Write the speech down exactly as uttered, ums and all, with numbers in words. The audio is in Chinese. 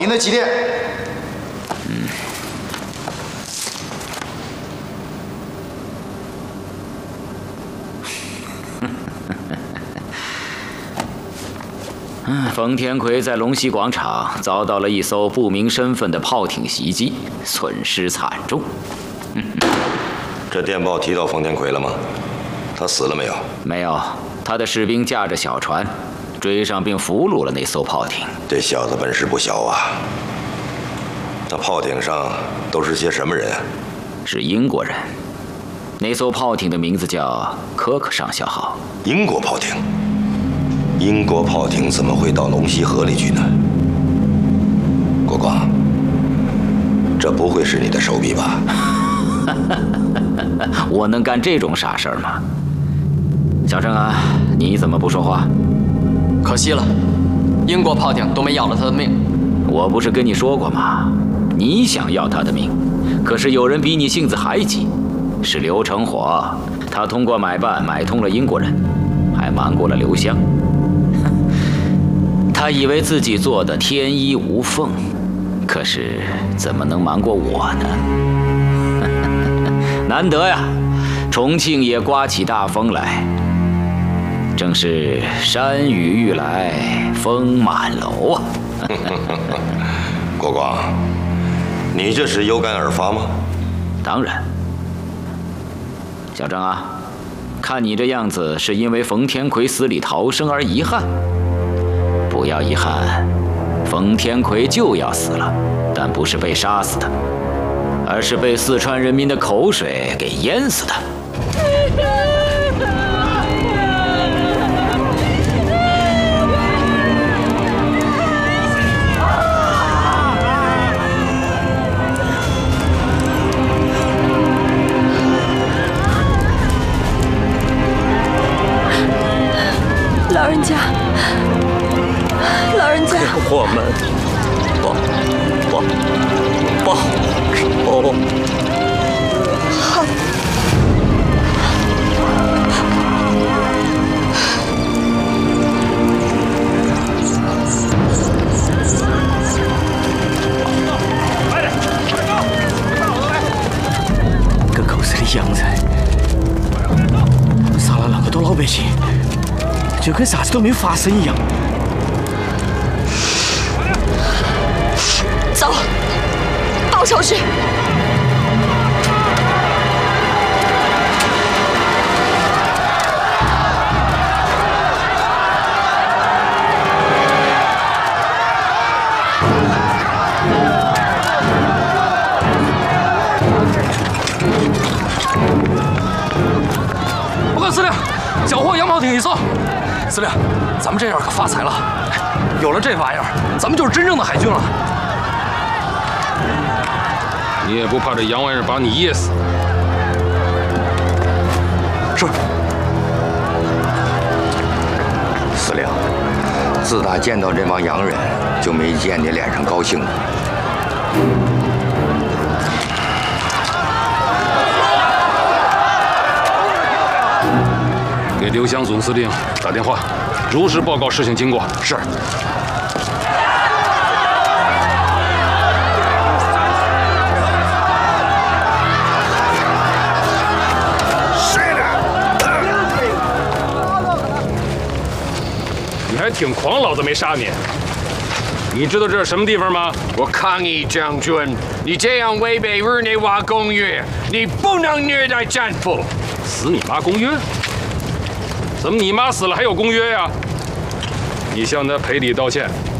您的几点？ 嗯。冯天奎在龙溪广场遭到了一艘不明身份的炮艇袭击，损失惨重。 这电报提到冯天奎了吗？他死了没有？ 没有，他的士兵驾着小船追上并俘虏了那艘炮艇。 这小子本事不小啊！那炮艇上都是些什么人？ 是英国人。那艘炮艇的名字叫科克上校号。 英国炮艇？英国炮艇怎么会到龙溪河里去呢？国光，这不会是你的手笔吧？ 我能干这种傻事儿吗？小郑啊，你怎么不说话？ 可惜了，英国炮艇都没要了他的命。 我不是跟你说过吗？你想要他的命，可是有人比你性子还急，是刘成火。他通过买办买通了英国人，还瞒过了刘湘。他以为自己做的天衣无缝，可是怎么能瞒过我呢？难得呀，重庆也刮起大风来，正是山雨欲来风满楼啊！ 国光，你这是有感而发吗？ 当然。小郑啊，看你这样子，是因为冯天奎死里逃生而遗憾。不要遗憾，冯天奎就要死了，但不是被杀死的，而是被四川人民的口水给淹死的。 老人家，老人家， 我们报报报仇。 好。 快点，快走！个狗屎的洋人，杀了那么多老百姓。就跟啥子都没发生一样。 走，报仇去！ 报告司令，缴获洋炮艇一艘。司令，咱们这样可发财了！有了这玩意儿，咱们就是真正的海军了。 你也不怕这洋玩意儿把你噎死？ 是。 司令，自打见到这帮洋人，就没见你脸上高兴过。 给刘湘总司令打电话，如实报告事情经过。 是。 你还挺狂，老子没杀你。你知道这是什么地方吗？ 我抗议将军，你这样违背日内瓦公约，你不能虐待战俘。 死你妈公约！怎么你妈死了还有公约呀？你向他赔礼道歉。